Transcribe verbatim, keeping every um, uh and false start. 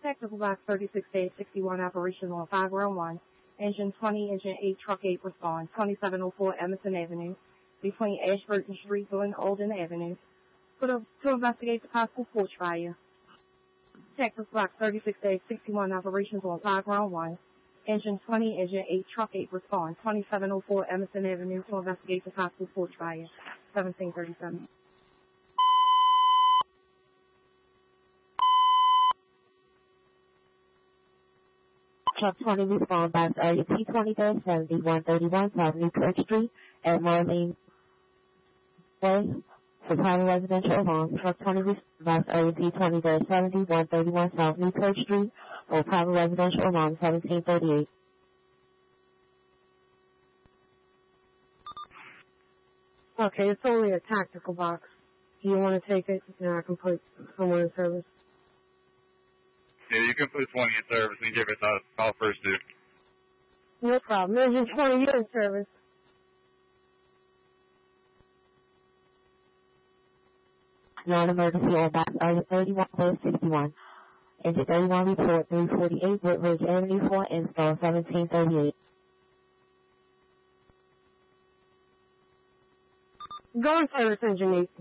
Technical box thirty-six days sixty-one operational on five round one. Engine twenty, engine eight, truck eight respond. twenty-seven oh four Emerson Avenue between Ashburton Street and Olden Avenue. Put up to investigate the possible porch fire. Technical box thirty-six days sixty-one operations on five round one. Engine twenty, engine eight, truck eight respond. twenty-seven oh four Emerson Avenue to investigate the possible porch fire. seventeen thirty-seven. Truck twenty respond by area T twenty-third seventy, one thirty-one South Newkirk Street at Marlene Way for private residential alarm. Truck twenty respond by area T twenty-third seventy, one thirty-one South Newkirk Street for private residential alarm, seventeen thirty-eight. Okay, it's only a tactical box. Do you want to take it? And I can put someone in service. Yeah, you can put twenty in service and give it a call first, dude. No problem. Engine twenty, you're in service. Non-emergency on box area thirty-one sixty-one. Engine thirty-one report three forty-eight Woodbridge Avenue for install, seventeen thirty-eight. Go in service, engine eight.